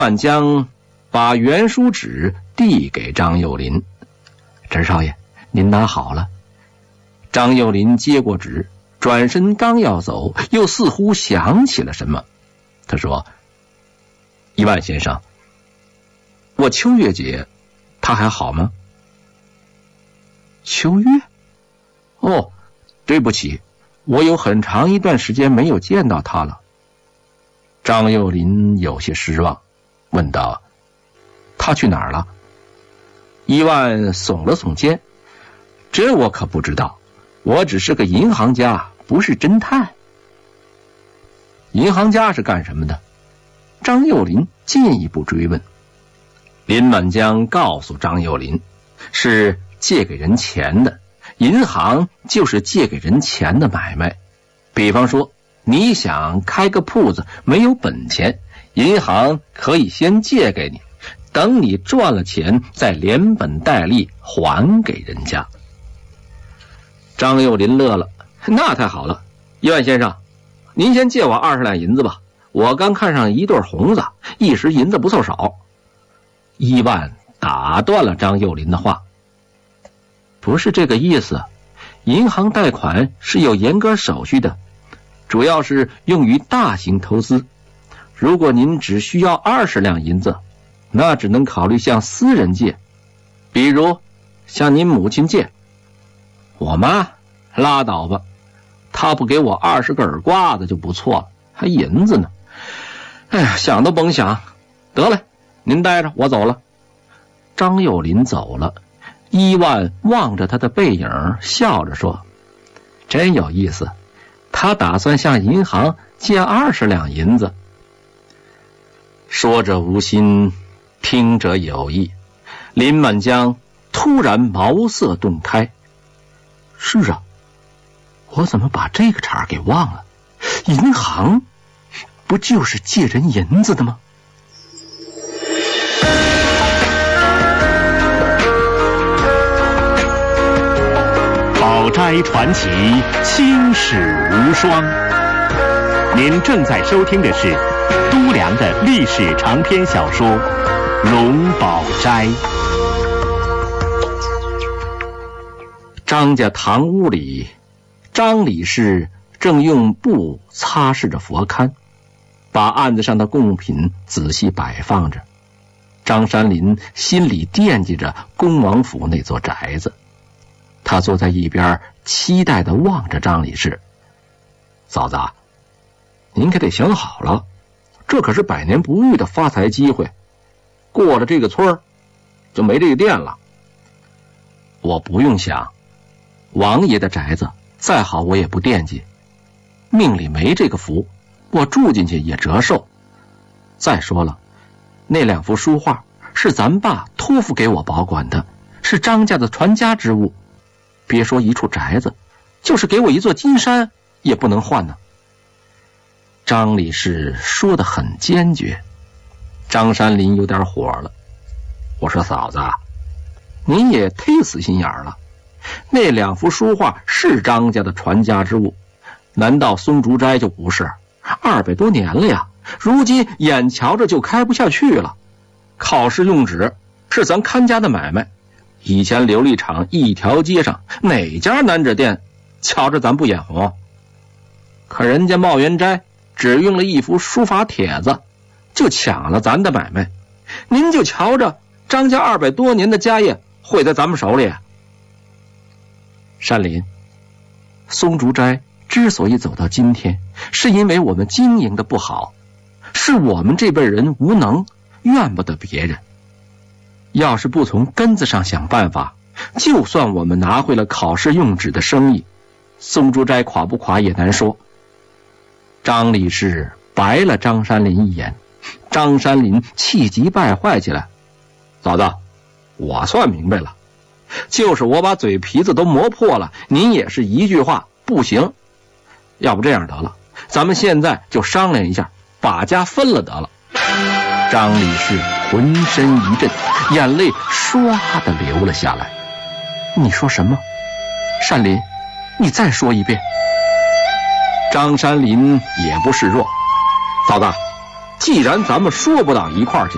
万江把原书纸递给张幼林：“陈少爷，您拿好了。”张幼林接过纸，转身刚要走，又似乎想起了什么。他说：“一万先生，我秋月姐她还好吗？”秋月？哦，对不起，我有很长一段时间没有见到她了。张幼林有些失望，问道：“她去哪儿了？”一万耸了耸肩：“这我可不知道，我只是个银行家，不是侦探。”银行家是干什么的？张幼林进一步追问。林满江告诉张幼林，是借给人钱的，银行就是借给人钱的买卖。比方说，你想开个铺子，没有本钱，银行可以先借给你，等你赚了钱再连本带利还给人家。张幼林乐了：“那太好了，一万先生，您先借我20两银子吧，我刚看上一对红子，一时银子不凑少。”一万打断了张幼林的话：“不是这个意思，银行贷款是有严格手续的，主要是用于大型投资。如果您只需要20两银子，那只能考虑向私人借，比如向您母亲借。我妈拉倒吧，她不给我20个耳刮子就不错了，还银子呢。哎呀，想都甭想。得了，您待着，我走了。”张幼林走了，一万望着他的背影，笑着说：“真有意思，他打算向银行借20两银子。”说者无心，听者有意。林满江突然茅塞顿开：“是啊，我怎么把这个茬给忘了？银行不就是借人银子的吗？” 宝斋传奇，青史无双。您正在收听的是都良的历史长篇小说《龙宝斋》。 张家堂屋里，张理事正用布擦拭着佛龛，把案子上的贡品仔细摆放着。张山林心里惦记着恭王府那座宅子，他坐在一边期待地望着张理事：“嫂子，您可得想好了，这可是百年不遇的发财机会，过了这个村就没这个店了。”“我不用想，王爷的宅子再好我也不惦记，命里没这个福，我住进去也折寿。再说了，那2幅书画是咱爸托付给我保管的，是张家的传家之物，别说一处宅子，就是给我一座金山也不能换呢。”张理事说得很坚决。张山林有点火了：“我说嫂子，您也忒死心眼了，那2幅书画是张家的传家之物，难道松竹斋就不是？200多年了呀，如今眼瞧着就开不下去了。考试用纸是咱看家的买卖，以前琉璃厂一条街上哪家南纸店瞧着咱不眼红？可人家茂源斋只用了1幅书法帖子就抢了咱的买卖，您就瞧着张家200多年的家业会在咱们手里。”山林，松竹斋之所以走到今天，是因为我们经营的不好，是我们这辈人无能，怨不得别人。要是不从根子上想办法，就算我们拿回了考试用纸的生意，松竹斋垮不垮也难说。张理事白了张山林一眼，张山林气急败坏起来：“嫂子，我算明白了，就是我把嘴皮子都磨破了，您也是一句话不行。要不这样得了，咱们现在就商量一下，把家分了得了。”张理事浑身一震，眼泪唰地流了下来。“你说什么？山林，你再说一遍。”张山林也不示弱：“嫂子，既然咱们说不到一块儿去，